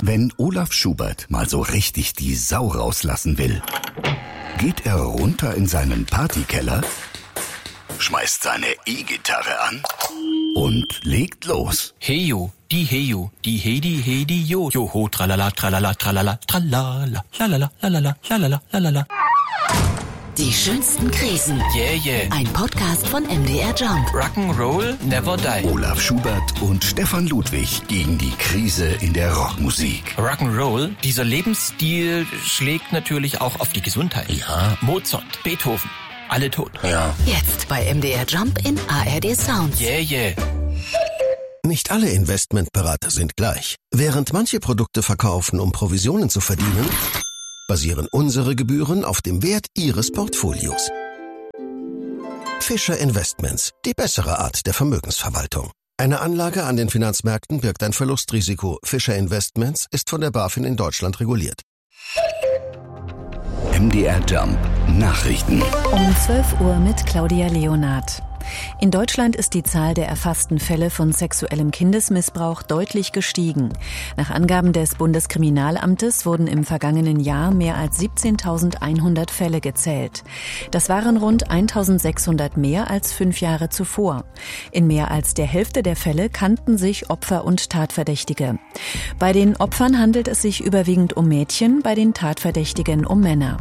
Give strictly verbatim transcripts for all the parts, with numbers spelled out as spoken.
Wenn Olaf Schubert mal so richtig die Sau rauslassen will, geht er runter in seinen Partykeller, schmeißt seine E-Gitarre an und legt los. Heyo, die Heyo, die Hedi, Hedi, Jo. Joho, tralala, tralala, tralala, tralala, lalala, lalala, lalala, lalala. Die schönsten Krisen. Yeah, yeah. Ein Podcast von M D R Jump. Rock'n'Roll never die. Olaf Schubert und Stefan Ludwig gegen die Krise in der Rockmusik. Rock'n'Roll, dieser Lebensstil schlägt natürlich auch auf die Gesundheit. Ja. Mozart, Beethoven, alle tot. Ja. Jetzt bei M D R Jump in A R D Sounds. Yeah, yeah. Nicht alle Investmentberater sind gleich. Während manche Produkte verkaufen, um Provisionen zu verdienen, basieren unsere Gebühren auf dem Wert Ihres Portfolios. Fischer Investments, die bessere Art der Vermögensverwaltung. Eine Anlage an den Finanzmärkten birgt ein Verlustrisiko. Fischer Investments ist von der BaFin in Deutschland reguliert. M D R Jump Nachrichten. Um zwölf Uhr mit Claudia Leonard. In Deutschland ist die Zahl der erfassten Fälle von sexuellem Kindesmissbrauch deutlich gestiegen. Nach Angaben des Bundeskriminalamtes wurden im vergangenen Jahr mehr als siebzehntausendeinhundert Fälle gezählt. Das waren rund eintausendsechshundert mehr als fünf Jahre zuvor. In mehr als der Hälfte der Fälle kannten sich Opfer und Tatverdächtige. Bei den Opfern handelt es sich überwiegend um Mädchen, bei den Tatverdächtigen um Männer.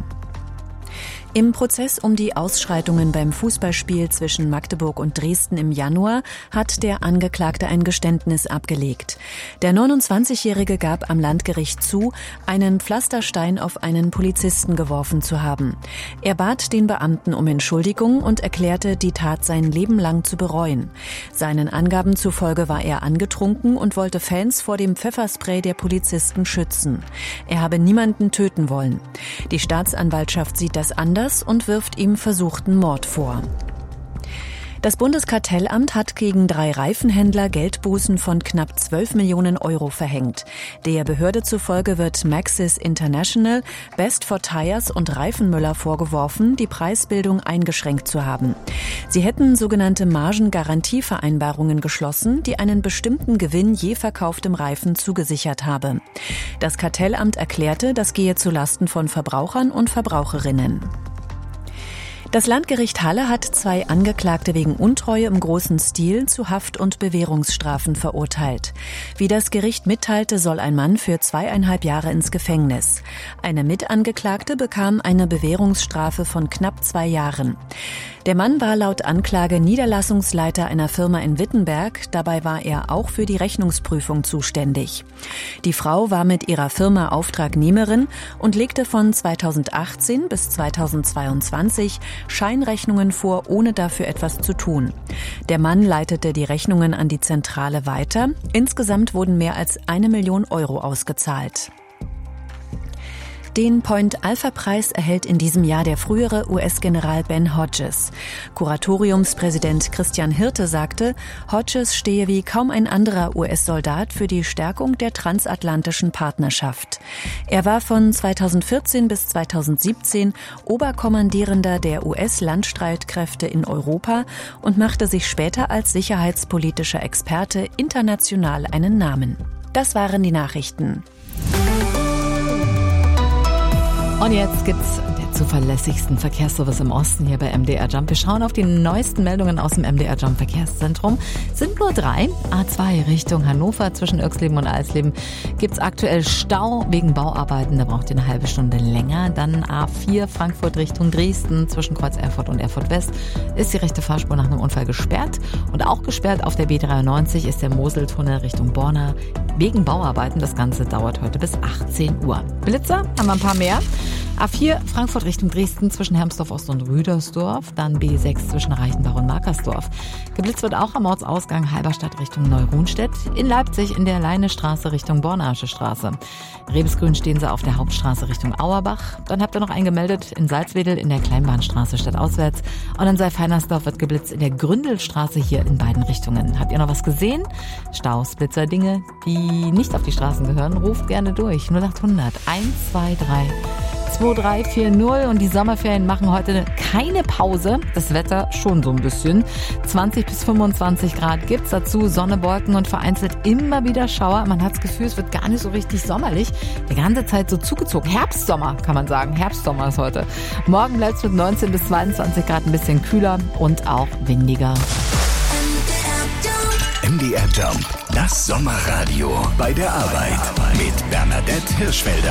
Im Prozess um die Ausschreitungen beim Fußballspiel zwischen Magdeburg und Dresden im Januar hat der Angeklagte ein Geständnis abgelegt. Der neunundzwanzigjährige gab am Landgericht zu, einen Pflasterstein auf einen Polizisten geworfen zu haben. Er bat den Beamten um Entschuldigung und erklärte, die Tat sein Leben lang zu bereuen. Seinen Angaben zufolge war er angetrunken und wollte Fans vor dem Pfefferspray der Polizisten schützen. Er habe niemanden töten wollen. Die Staatsanwaltschaft sieht das anders und wirft ihm versuchten Mord vor. Das Bundeskartellamt hat gegen drei Reifenhändler Geldbußen von knapp zwölf Millionen Euro verhängt. Der Behörde zufolge wird Maxxis International, Best for Tires und Reifenmüller vorgeworfen, die Preisbildung eingeschränkt zu haben. Sie hätten sogenannte Margengarantievereinbarungen geschlossen, die einen bestimmten Gewinn je verkauftem Reifen zugesichert habe. Das Kartellamt erklärte, das gehe zulasten von Verbrauchern und Verbraucherinnen. Das Landgericht Halle hat zwei Angeklagte wegen Untreue im großen Stil zu Haft- und Bewährungsstrafen verurteilt. Wie das Gericht mitteilte, soll ein Mann für zweieinhalb Jahre ins Gefängnis. Eine Mitangeklagte bekam eine Bewährungsstrafe von knapp zwei Jahren. Der Mann war laut Anklage Niederlassungsleiter einer Firma in Wittenberg. Dabei war er auch für die Rechnungsprüfung zuständig. Die Frau war mit ihrer Firma Auftragnehmerin und legte von zweitausendachtzehn bis zweitausendzweiundzwanzig Scheinrechnungen vor, ohne dafür etwas zu tun. Der Mann leitete die Rechnungen an die Zentrale weiter. Insgesamt wurden mehr als eine Million Euro ausgezahlt. Den Point-Alpha-Preis erhält in diesem Jahr der frühere U S-General Ben Hodges. Kuratoriumspräsident Christian Hirte sagte, Hodges stehe wie kaum ein anderer U S-Soldat für die Stärkung der transatlantischen Partnerschaft. Er war von zweitausendvierzehn bis zweitausendsiebzehn Oberkommandierender der U S-Landstreitkräfte in Europa und machte sich später als sicherheitspolitischer Experte international einen Namen. Das waren die Nachrichten. Und jetzt gibt's den zuverlässigsten Verkehrsservice im Osten hier bei M D R Jump. Wir schauen auf die neuesten Meldungen aus dem M D R Jump Verkehrszentrum. Sind nur drei. A zwei Richtung Hannover zwischen Irxleben und Eisleben gibt's aktuell Stau wegen Bauarbeiten. Da braucht ihr eine halbe Stunde länger. Dann A vier Frankfurt Richtung Dresden zwischen Kreuz Erfurt und Erfurt West ist die rechte Fahrspur nach einem Unfall gesperrt. Und auch gesperrt auf der B dreiundneunzig ist der Moseltunnel Richtung Borna wegen Bauarbeiten. Das Ganze dauert heute bis achtzehn Uhr. Blitzer haben wir ein paar mehr. A vier Frankfurt Richtung Dresden zwischen Hermsdorf Ost und Rüdersdorf, dann B sechs zwischen Reichenbach und Markersdorf. Geblitzt wird auch am Ortsausgang Halberstadt Richtung Neuruhnstedt, in Leipzig in der Leinestraße Richtung Bornasche Straße. Rebesgrün stehen sie auf der Hauptstraße Richtung Auerbach. Dann habt ihr noch eingemeldet in Salzwedel in der Kleinbahnstraße stadtauswärts. Und in Saalfeinersdorf wird geblitzt in der Gründelstraße hier in beiden Richtungen. Habt ihr noch was gesehen? Staus, Blitzer, Dinge, die nicht auf die Straßen gehören, ruft gerne durch. null acht hundert eins zwei drei zwei drei vier null und die Sommerferien machen heute keine Pause. Das Wetter schon so ein bisschen. zwanzig bis fünfundzwanzig Grad gibt's dazu, Sonne, Wolken und vereinzelt immer wieder Schauer. Man hat das Gefühl, es wird gar nicht so richtig sommerlich. Die ganze Zeit so zugezogen. Herbstsommer kann man sagen. Herbstsommer ist heute. Morgen bleibt es mit neunzehn bis zweiundzwanzig Grad ein bisschen kühler und auch windiger. M D R Jump, das Sommerradio bei der Arbeit mit Bernadette Hirschfelder.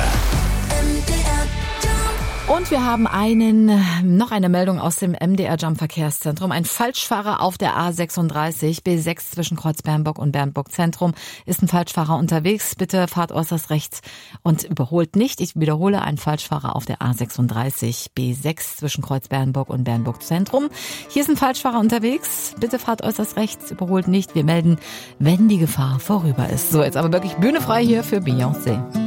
Und wir haben einen, noch eine Meldung aus dem M D R Jump Verkehrszentrum. Ein Falschfahrer auf der A sechsunddreißig, B sechs zwischen Kreuz Bernburg und Bernburg Zentrum. Ist ein Falschfahrer unterwegs. Bitte fahrt äußerst rechts und überholt nicht. Ich wiederhole, ein Falschfahrer auf der A sechsunddreißig, B sechs zwischen Kreuz Bernburg und Bernburg Zentrum. Hier ist ein Falschfahrer unterwegs. Bitte fahrt äußerst rechts, überholt nicht. Wir melden, wenn die Gefahr vorüber ist. So, jetzt aber wirklich Bühne frei hier für Beyoncé.